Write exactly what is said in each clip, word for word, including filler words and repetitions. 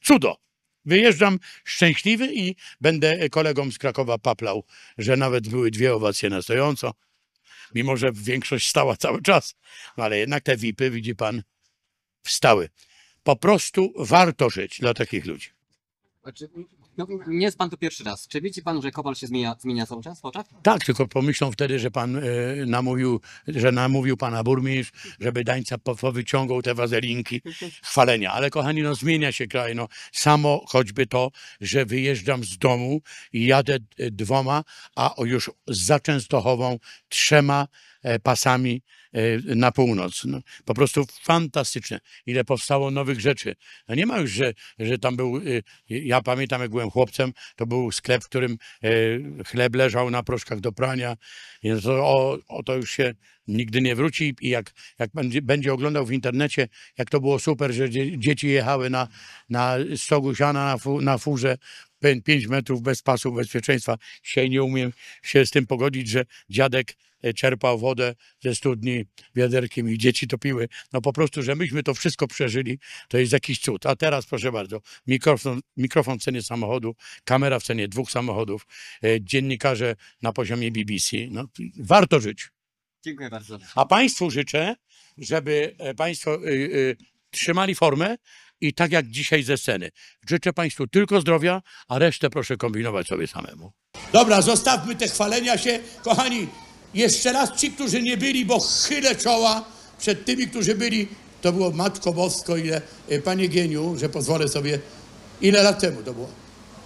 Cudo. Wyjeżdżam szczęśliwy i będę kolegom z Krakowa paplał, że nawet były dwie owacje na stojąco, mimo że większość stała cały czas. No ale jednak te V I P-y, widzi pan, wstały. Po prostu warto żyć dla takich ludzi. Znaczy, no, nie jest pan tu pierwszy raz. Czy widzi pan, że Kowal się zmienia, zmienia cały czas w oczach? Tak, tylko pomyślą wtedy, że pan y, namówił, że namówił pana burmistrz, żeby Dańca po- powyciągał te wazelinki chwalenia. Ale kochani, no zmienia się kraj. No, samo choćby to, że wyjeżdżam z domu i jadę y, dwoma, a o już za Częstochową trzema e, pasami e, na północ. No, po prostu fantastyczne. Ile powstało nowych rzeczy. No nie ma już, że, że tam był, y, ja pamiętam jak byłem chłopcem, to był sklep, w którym e, chleb leżał na proszkach do prania. I to, o, o to już się nigdy nie wróci. I jak, jak będzie, będzie oglądał w internecie, jak to było super, że dzie, dzieci jechały na, na stogu siana na, fu, na furze, pięć metrów bez pasu bezpieczeństwa. Dzisiaj nie umiem się z tym pogodzić, że dziadek czerpał wodę ze studni wiaderkiem i dzieci to piły. No po prostu, że myśmy to wszystko przeżyli, to jest jakiś cud. A teraz proszę bardzo, mikrofon, mikrofon w cenie samochodu, kamera w cenie dwóch samochodów, e, dziennikarze na poziomie B B C. No, warto żyć. Dziękuję bardzo. A państwu życzę, żeby e, państwo y, y, trzymali formę i tak jak dzisiaj ze sceny. Życzę państwu tylko zdrowia, a resztę proszę kombinować sobie samemu. Dobra, zostawmy te chwalenia się. Kochani, jeszcze raz ci, którzy nie byli, bo chylę czoła przed tymi, którzy byli. To było Matko Bosko, ile, y, panie Gieniu, że pozwolę sobie, ile lat temu to było?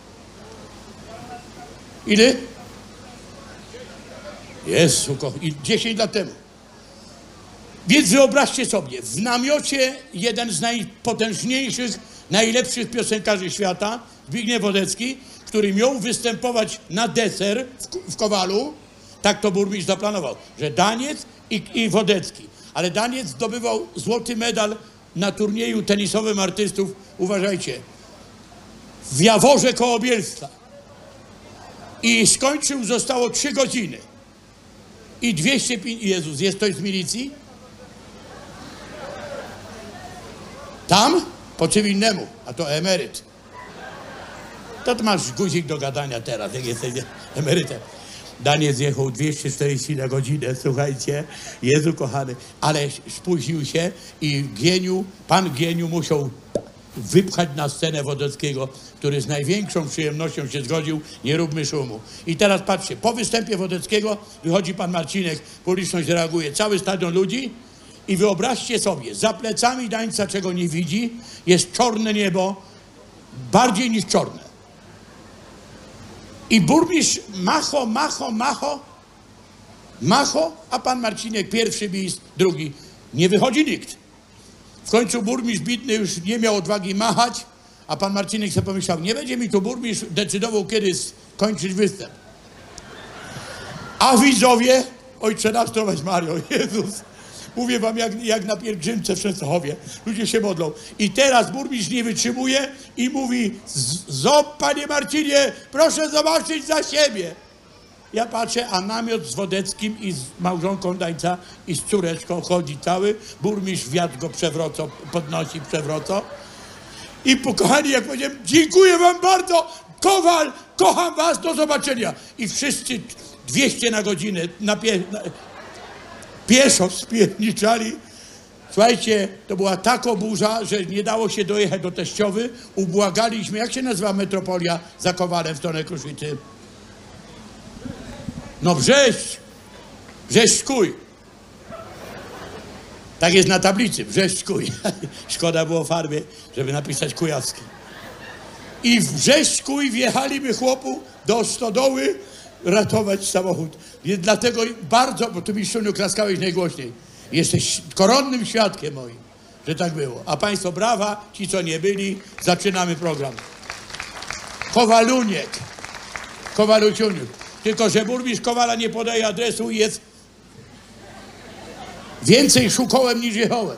Ile? Jezu, kochani, dziesięć lat temu. Więc wyobraźcie sobie, w namiocie jeden z najpotężniejszych, najlepszych piosenkarzy świata, Zbigniew Wodecki, który miał występować na deser w, w Kowalu, tak to burmistrz zaplanował, że Daniec i, i Wodecki. Ale Daniec zdobywał złoty medal na turnieju tenisowym artystów, uważajcie, w Jaworze koło Bielska. I skończył, zostało trzy godziny. I dwieście pięćdziesiąt... Jezus, jest ktoś z milicji? Tam? Po czym innemu, a to emeryt. To ty masz guzik do gadania teraz, jak jesteś emerytem. Daniec jechał dwieście czterdzieści na godzinę, słuchajcie, Jezu kochany, ale spóźnił się i Gieniu, pan Gieniu musiał wypchać na scenę Wodeckiego, który z największą przyjemnością się zgodził, nie róbmy szumu. I teraz patrzcie, po występie Wodeckiego wychodzi pan Marcinek, publiczność reaguje, cały stadion ludzi i wyobraźcie sobie, za plecami Dańca, czego nie widzi, jest czarne niebo, bardziej niż czarne. I burmistrz macho, macho, macho, macho, a pan Marcinek pierwszy bis, drugi. Nie wychodzi nikt. W końcu burmistrz bitny już nie miał odwagi machać, a pan Marcinek sobie pomyślał, nie będzie mi tu burmistrz decydował, kiedy skończyć występ. A widzowie, ojcze nasz, zdrowaś Mario, Jezus, mówię wam jak, jak na pielgrzymce w Częstochowie, ludzie się modlą. I teraz burmistrz nie wytrzymuje i mówi, zop, panie Marcinie, proszę zobaczyć za siebie. Ja patrzę, a namiot z Wodeckim i z małżonką Dańca i z córeczką chodzi cały. Burmistrz wiatr go przewroco, podnosi, przewroco. I po, kochani, jak powiedziałem, dziękuję wam bardzo, Kowal, kocham was, do zobaczenia. I wszyscy dwieście na godzinę na pie, na, pieszo spierniczali. Słuchajcie, to była taka burza, że nie dało się dojechać do Teściowy. Ubłagaliśmy, jak się nazywa metropolia za Kowalem w stronę Kruszwicy? No Brześć, Brześć-Skój. Tak jest na tablicy, Brześć-Skój. Szkoda było farby, żeby napisać Kujawski. I w Brześć-Skój wjechaliśmy chłopu do stodoły ratować samochód. I dlatego bardzo, bo tu mi Szuniu klaskałeś najgłośniej, jesteś koronnym świadkiem moim, że tak było. A państwo brawa, ci co nie byli, zaczynamy program. Kowaluniek, Kowaluciuniu. Tylko że burmistrz Kowala nie podaje adresu i jest więcej szukołem niż jechałem.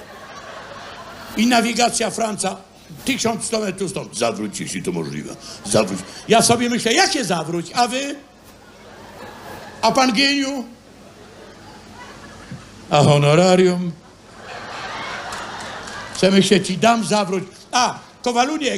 I nawigacja Franca tysiąc sto metrów stąd. Zawróć, jeśli to możliwe. Zawróć. Ja sobie myślę, jakie zawróć? A wy? A pan Gieniu? A honorarium? Przemyślę ci, dam zawróć. A, Kowaluniek,